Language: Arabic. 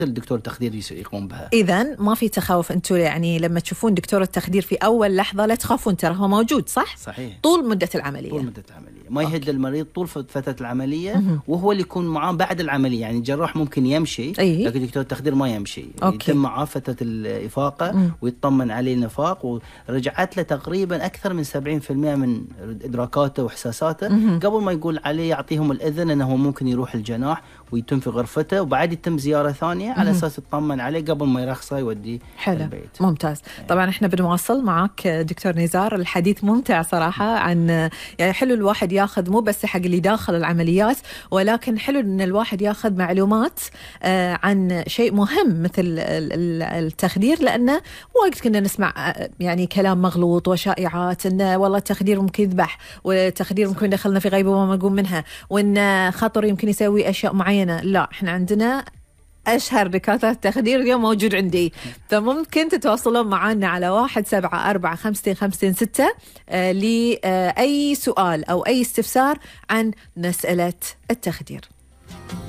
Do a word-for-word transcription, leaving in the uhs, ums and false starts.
الدكتور التخدير يقوم بها. إذن ما في تخوف، أنتم يعني لما تشوفون دكتور التخدير في أول لحظة لا تخافون، ترى هو موجود صح؟ صحيح. طول مدة العملية. طول مدة العملية ما يهد المريض طول فترة العملية. مه. وهو اللي يكون معاه بعد العملية، يعني الجراح ممكن يمشي أيه؟ لكن دكتور التخدير ما يمشي. أوكي. يتم معاه فترة الإفاقة. مه. ويطمن عليه النفاق، ورجعت له تقريبا أكثر من سبعين بالمئة من إدراكاته وإحساساته. مه. قبل ما يقول عليه يعطيهم الإذن أنه ممكن يروح الجناح ويتم في غرفته، وبعد يتم زيارة ثانية على أساس يطمن عليه قبل ما يرخصه يوديه البيت. ممتاز. طبعا احنا بنواصل معك دكتور نزار، الحديث ممتع صراحة عن يعني حلو الواحد ياخذ مو بس حق اللي داخل العمليات، ولكن حلو ان الواحد ياخذ معلومات عن شيء مهم مثل التخدير، لأنه وقت كنا نسمع يعني كلام مغلوط وشائعات انه والله التخدير ممكن يذبح، والتخدير ممكن يدخلنا في غيبة وما نقوم منها، وان خطر يمكن يسوي اشياء معينة. لا، احنا عندنا أشهر دكاترة التخدير اليوم موجود عندي، فممكن تتواصلون معنا على واحد سبعة أربعة خمسة خمسة ستة آه لأي سؤال أو أي استفسار عن مسألة التخدير.